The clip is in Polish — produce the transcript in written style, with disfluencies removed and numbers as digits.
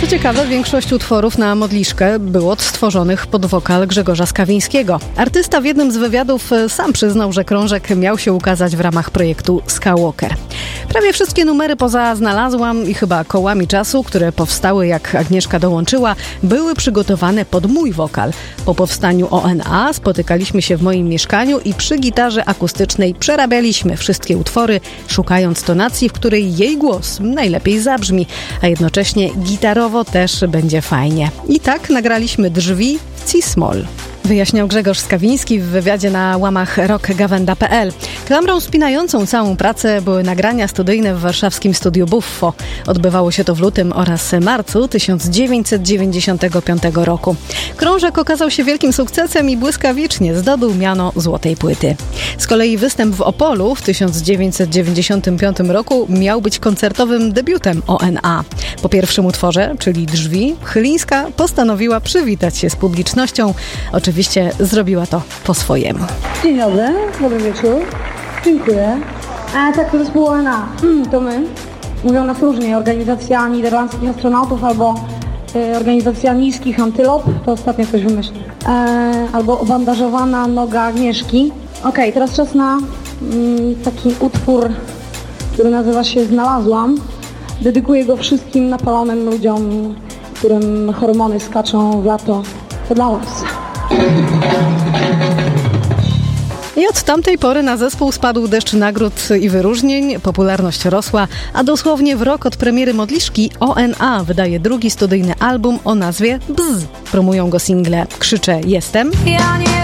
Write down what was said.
Co ciekawe, większość utworów na Modliszkę było odtworzonych pod wokal Grzegorza Skawińskiego. Artysta w jednym z wywiadów sam przyznał, że krążek miał się ukazać w ramach projektu Skywalker. Prawie wszystkie numery poza Znalazłam i chyba Kołami czasu, które powstały jak Agnieszka dołączyła, były przygotowane pod mój wokal. Po powstaniu ONA spotykaliśmy się w moim mieszkaniu i przy gitarze akustycznej przerabialiśmy wszystkie utwory, szukając tonacji, w której jej głos najlepiej zabrzmi, a jednocześnie gitarowo też będzie fajnie. I tak nagraliśmy Drzwi w C-Small. Wyjaśniał Grzegorz Skawiński w wywiadzie na łamach rockgawenda.pl. Klamrą spinającą całą pracę były nagrania studyjne w warszawskim studiu Buffo. Odbywało się to w lutym oraz marcu 1995 roku. Krążek okazał się wielkim sukcesem i błyskawicznie zdobył miano złotej płyty. Z kolei występ w Opolu w 1995 roku miał być koncertowym debiutem ONA. Po pierwszym utworze, czyli Drzwi, Chylińska postanowiła przywitać się z publicznością. Oczywiście zrobiła to po swojemu. Dzień dobry, dobry wieczór. Dziękuję. Tak, to zespół ONA. To my. Mówią nas różnie. Organizacja niderlandzkich astronautów albo organizacja niskich antylop. To ostatnio ktoś wymyślił. Albo obandażowana noga Agnieszki. Okej, teraz czas na taki utwór, który nazywa się Znalazłam. Dedykuję go wszystkim napalonym ludziom, którym hormony skaczą w lato. To dla was. I od tamtej pory na zespół spadł deszcz nagród i wyróżnień, popularność rosła, a dosłownie w rok od premiery Modliszki ONA wydaje drugi studyjny album o nazwie Bzz. Promują go single Krzyczę Jestem. Ja nie